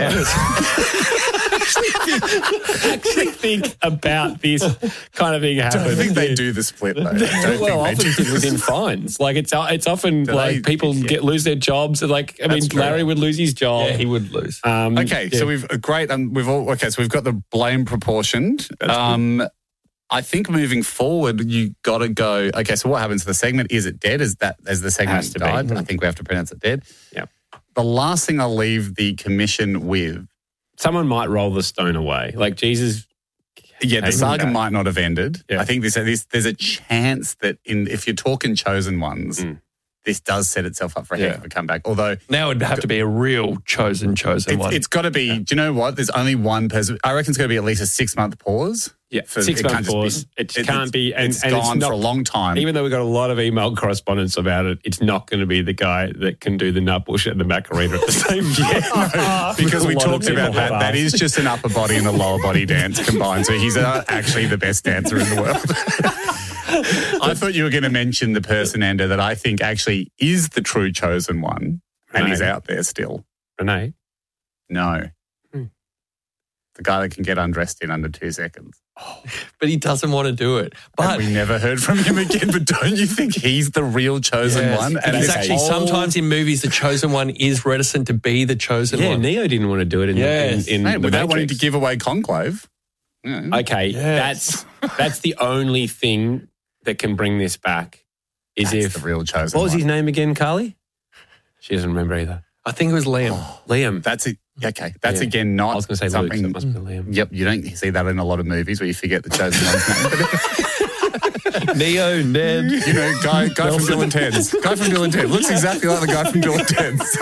actually think about this kind of thing happening. I don't think they do the split, though. Often it's within fines. Like it's often like people lose their jobs. Like Larry would lose his job. Yeah, he would lose. So we've so we've got the blame proportioned. I think moving forward, you got to go. Okay, so what happens to the segment? Is it dead? As the segment died? I think we have to pronounce it dead. Yeah. The last thing I'll leave the commission with. Someone might roll the stone away. Like Jesus. Yeah, the saga might not have ended. Yeah. I think there's a chance that if you're talking chosen ones, this does set itself up for a heck of a comeback. Although now it'd have to be a real chosen one. It's got to be. Do you know what? There's only one person. I reckon it's going to be at least a 6-month pause. Yeah, 6-month pause. It can't be. And it's gone for a long time. Even though we've got a lot of email correspondence about it, it's not going to be the guy that can do the nutbush and the Macarena at the same time. Because we talked about that. That is just an upper body and a lower body dance combined. So he's actually the best dancer in the world. I thought you were going to mention the person, Ando, that I think actually is the true chosen one and he's out there still. Renee? No. The guy that can get undressed in under 2 seconds. But he doesn't want to do it. But we never heard from him again. But don't you think he's the real chosen one? And he's actually sometimes in movies, the chosen one is reticent to be the chosen one. Yeah, Neo didn't want to do it without wanting to give away Conclave. Yeah. Okay, that's the only thing that can bring this back. That's the real chosen one. What was his name again, Carly? She doesn't remember either. I think it was Liam. Liam. That's it. Okay, that's again not. I was going to say something. Luke, so it must be Liam. Yep, you don't see that in a lot of movies where you forget the chosen one's name. Neo, Ned. You know, guy from Bill and Ted's. Guy from Bill and Ted looks exactly like the guy from Bill and Ted's.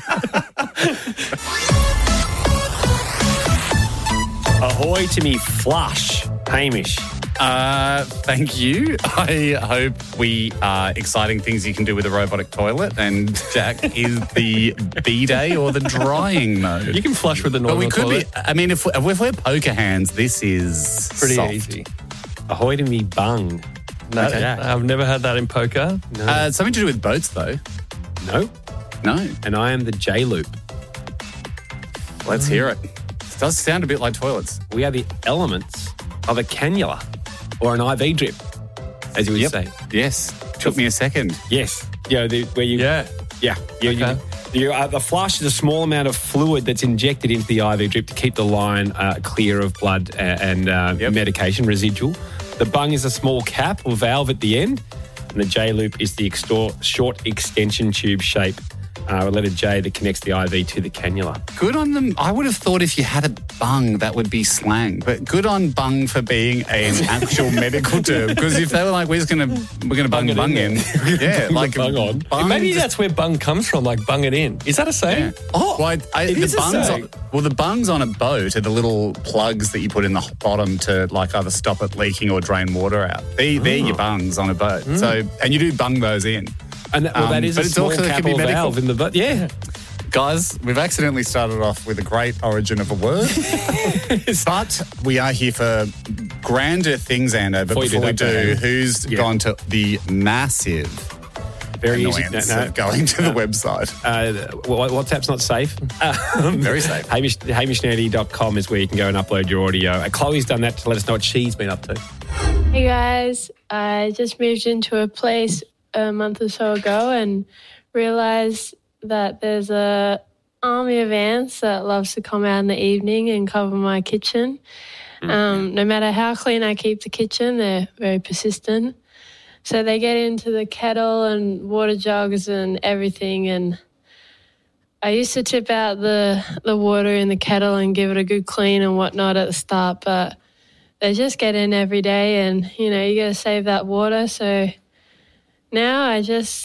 Ahoy to me, flush, Hamish. Thank you. I hope we are exciting things you can do with a robotic toilet, and Jack is the bidet or the drying mode. You can flush with the normal But we could toilet. be. I mean, if we're poker hands, this is Pretty soft. easy. Ahoy to me, bung. No, I've never had that in poker. No. Something to do with boats, though. No. And I am the J-loop. Let's hear it. It does sound a bit like toilets. We are the elements of a cannula or an IV drip, as you would say. Yes. Took me a second. Yes. The flush is a small amount of fluid that's injected into the IV drip to keep the line clear of blood and medication residual. The bung is a small cap or valve at the end, and the J-loop is the short extension tube shape, letter J, that connects the IV to the cannula. Good on them. I would have thought if you had a bung, that would be slang. But good on bung for being an actual medical term. Because if they were like, we're gonna bung in. Yeah, like bung on. Maybe that's where bung comes from, like bung it in. Is that a saying? Yeah. Oh, well, the bungs on a boat are the little plugs that you put in the bottom to like either stop it leaking or drain water out. They're your bungs on a boat. So, and you do bung those in. And that is a small cap or valve in the butt. Yeah. Guys, we've accidentally started off with a great origin of a word. But we are here for grander things, Ando. But before we do, who's gone to the massive annoyance of going to the website? WhatsApp's not safe. Very safe. HamishNerdy.com is where you can go and upload your audio. Chloe's done that to let us know what she's been up to. Hey guys, I just moved into a place a month or so ago and realised that there's a army of ants that loves to come out in the evening and cover my kitchen. No matter how clean I keep the kitchen, they're very persistent. So they get into the kettle and water jugs and everything, and I used to tip out the water in the kettle and give it a good clean and whatnot at the start, but they just get in every day and, you got to save that water. So now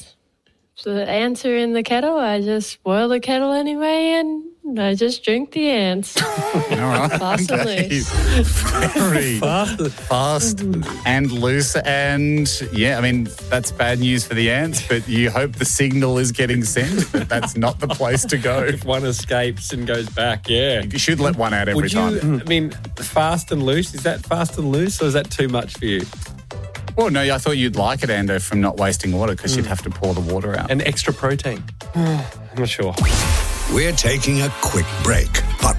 the ants are in the kettle, I just boil the kettle anyway and I just drink the ants. All right. Fast and loose. Very fast and loose. And, I mean, that's bad news for the ants, but you hope the signal is getting sent, but that's not the place to go. If one escapes and goes back, You should let one out every time. I mean, fast and loose, is that fast and loose or is that too much for you? Well, no, I thought you'd like it, Ando, from not wasting water because you'd have to pour the water out. And extra protein. I'm not sure. We're taking a quick break.